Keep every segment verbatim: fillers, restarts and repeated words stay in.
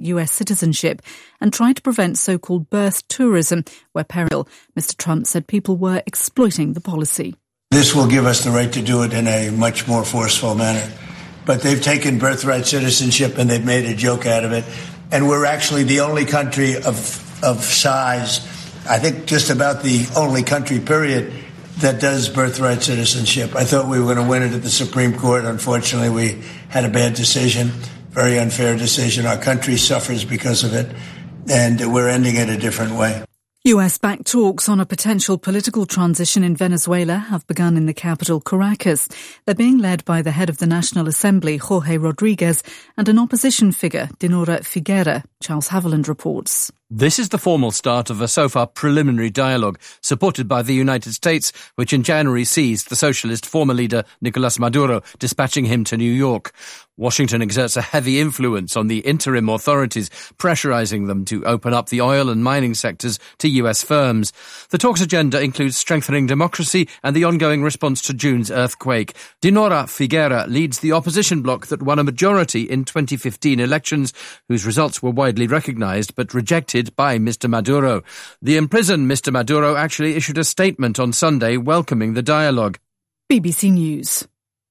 U S citizenship and tried to prevent so-called birth tourism, where peril. Mister Trump said people were exploiting the policy. This will give us the right to do it in a much more forceful manner. But they've taken birthright citizenship and they've made a joke out of it. And we're actually the only country of of size, I think just about the only country, period, that does birthright citizenship. I thought we were going to win it at the Supreme Court. Unfortunately, we had a bad decision, very unfair decision. Our country suffers because of it, and we're ending it a different way. U S-backed talks on a potential political transition in Venezuela have begun in the capital, Caracas. They're being led by the head of the National Assembly, Jorge Rodriguez, and an opposition figure, Dinora Figuera. Charles Haviland reports. This is the formal start of a so far preliminary dialogue supported by the United States, which in January seized the socialist former leader Nicolas Maduro, dispatching him to New York. Washington exerts a heavy influence on the interim authorities, pressurizing them to open up the oil and mining sectors to U S firms. The talks agenda includes strengthening democracy and the ongoing response to June's earthquake. Dinora Figuera leads the opposition bloc that won a majority in twenty fifteen elections, whose results were widely recognized but rejected by Mister Maduro. The imprisoned Mister Maduro actually issued a statement on Sunday welcoming the dialogue. B B C News.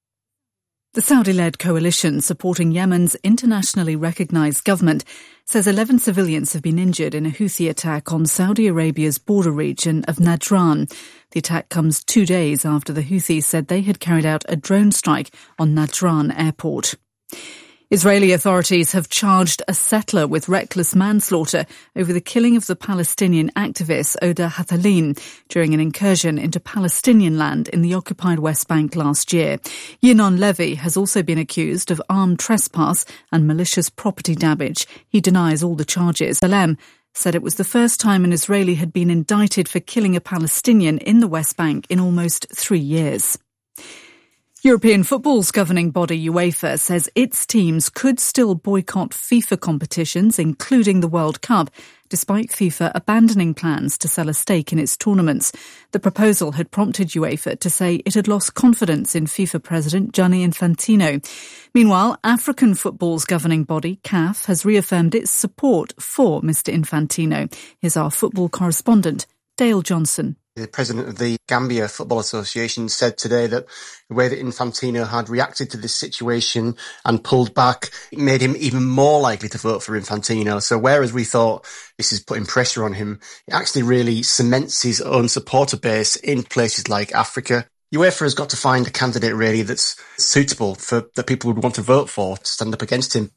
The Saudi-led coalition supporting Yemen's internationally recognised government says eleven civilians have been injured in a Houthi attack on Saudi Arabia's border region of Najran. The attack comes two days after the Houthis said they had carried out a drone strike on Najran airport. Israeli authorities have charged a settler with reckless manslaughter over the killing of the Palestinian activist Oda Hathalin during an incursion into Palestinian land in the occupied West Bank last year. Yinon Levy has also been accused of armed trespass and malicious property damage. He denies all the charges. Salem said it was the first time an Israeli had been indicted for killing a Palestinian in the West Bank in almost three years. European football's governing body UEFA says its teams could still boycott FIFA competitions, including the World Cup, despite FIFA abandoning plans to sell a stake in its tournaments. The proposal had prompted UEFA to say it had lost confidence in FIFA president Gianni Infantino. Meanwhile, African football's governing body, C A F, has reaffirmed its support for Mister Infantino. Here's our football correspondent, Dale Johnson. The president of the Gambia Football Association said today that the way that Infantino had reacted to this situation and pulled back made him even more likely to vote for Infantino. So whereas we thought this is putting pressure on him, it actually really cements his own supporter base in places like Africa. UEFA has got to find a candidate really that's suitable for that people would want to vote for to stand up against him.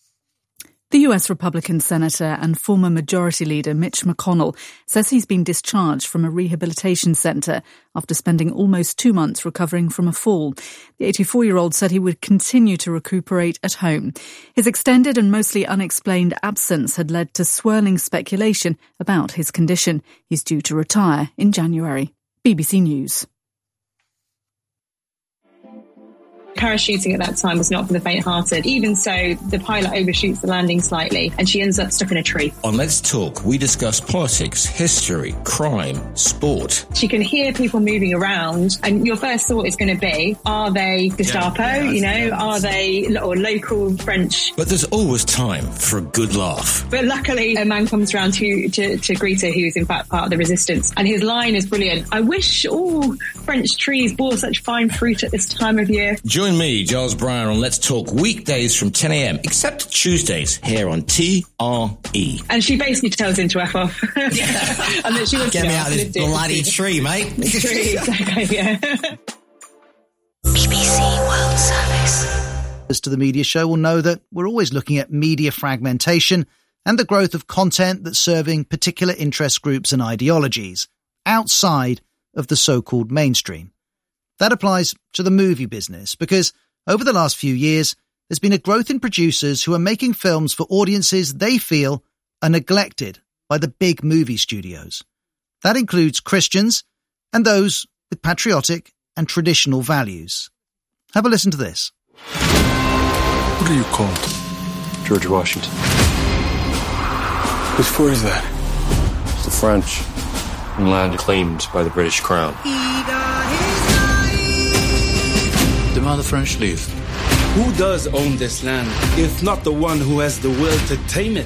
The U S Republican Senator and former Majority Leader Mitch McConnell says he's been discharged from a rehabilitation centre after spending almost two months recovering from a fall. The eighty-four-year-old said he would continue to recuperate at home. His extended and mostly unexplained absence had led to swirling speculation about his condition. He's due to retire in January. B B C News. Parachuting at that time was not for the faint-hearted. Even so, the pilot overshoots the landing slightly and she ends up stuck in a tree. On Let's Talk, we discuss politics, history, crime, sport. She can hear people moving around and your first thought is going to be, are they Gestapo, yeah, yeah, you know, yeah, are they or local French? But there's always time for a good laugh. But luckily, a man comes around to, to, to greet her who's in fact part of the resistance. And his line is brilliant. I wish all French trees bore such fine fruit at this time of year. Join me, Giles Brown, on Let's Talk weekdays from ten a.m, except Tuesdays, here on T R E. And she basically tells him to F off. Yeah. And that she wants Get to me out of this bloody tree, mate. Tree, exactly, yeah. B B C World Service. As to the media show will know that we're always looking at media fragmentation and the growth of content that's serving particular interest groups and ideologies outside of the so-called mainstream. That applies to the movie business because over the last few years, there's been a growth in producers who are making films for audiences they feel are neglected by the big movie studios. That includes Christians and those with patriotic and traditional values. Have a listen to this. What are you called? George Washington. Whose for is that? It's the French, and land claimed by the British Crown. Demand the French leave. Who does own this land, if not the one who has the will to tame it?